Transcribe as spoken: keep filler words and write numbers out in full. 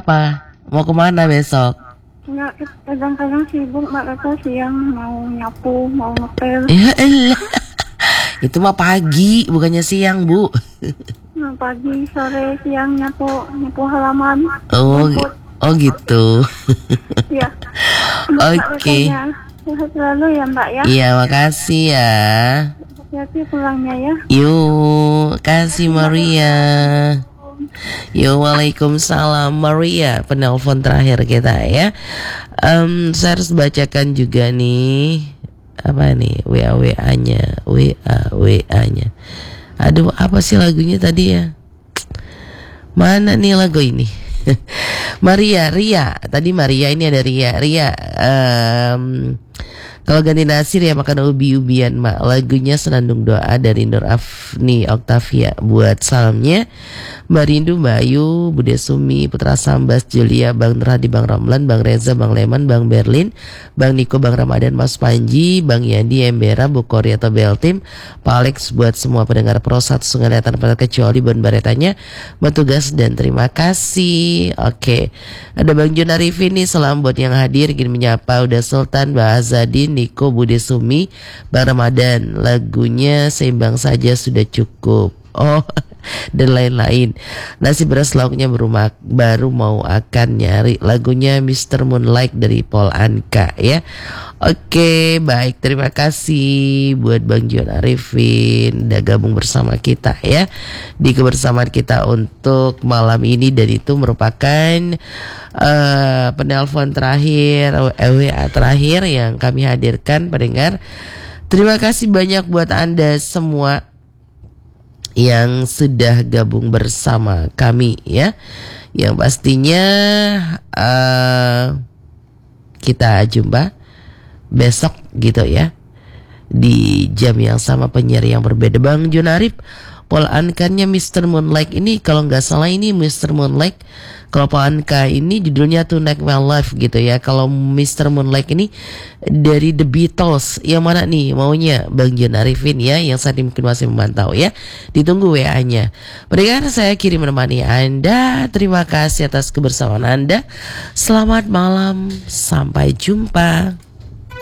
apa? Mau kemana besok? Enggak, kadang-kadang sibuk, Mbak Kata siang mau nyapu, mau ngepel. Ya elah. Itu mah pagi, bukannya siang, Bu. Nah, pagi, sore, siang nyapu, nyapu halaman. Oh, Nyapu. oh gitu. Iya. Oke. Okay. Sehat selalu ya, Mbak ya. Iya, makasih ya. Hati-hati pulangnya ya. Yuk, kasih Maria. Yo, waalaikumsalam Maria, penelpon terakhir kita ya. Um, saya harus bacakan juga nih apa nih W A W A-nya, W A W A-nya. Aduh, apa sih lagunya tadi ya? Mana nih lagu ini? Maria, Ria. Tadi Maria, ini ada Ria. Ria. Um, Kalau ganti nasi ya makan ubi-ubian mak. Lagunya Senandung Doa dari Nur Afni Octavia. Buat salamnya Mbak Rindu, Mbak Ayu, Bude Sumi, Putra Sambas, Julia, Bang Nurhadi, Bang Ramlan, Bang Reza, Bang Leman, Bang Berlin, Bang Niko, Bang Ramadan, Mas Panji, Bang Yandi, Embera, Bu Korea atau Beltim, Pak Alex, buat semua pendengar Prosat Sungai Liatan pada kecuali Bon Baretanya, bertugas dan terima kasih. Oke, ada Bang Jun Arifin nih, salam buat yang hadir, ingin menyapa Uda Sultan, Mbak Azadin, Niko, Bude Sumi, Bang Ramadan. Lagunya Seimbang Saja Sudah Cukup. Oh, dan lain-lain. Nasi beras lauknya baru, mak- baru mau akan nyari. Lagunya mister Moonlight dari Paul Anka ya. Oke, baik, terima kasih buat Bang John Arifin udah gabung bersama kita ya di kebersamaan kita untuk malam ini. Dan itu merupakan uh, penelpon terakhir, W A terakhir yang kami hadirkan pendengar. Terima kasih banyak buat Anda semua yang sudah gabung bersama kami ya. Yang pastinya uh, kita jumpa besok gitu ya, di jam yang sama, penyiar yang berbeda. Bang Jon Arif, Paul Anka-nya mister Moonlight ini kalau nggak salah ini mister Moonlight. Kalau Paul Anka ini judulnya Tonight My Life gitu ya. Kalau mister Moonlight ini dari The Beatles. Yang mana nih maunya Bang Jon Arifin ya, yang saat ini mungkin masih memantau ya. Ditunggu W A-nya. Pendengar, saya kirim menemani Anda. Terima kasih atas kebersamaan Anda. Selamat malam, sampai jumpa.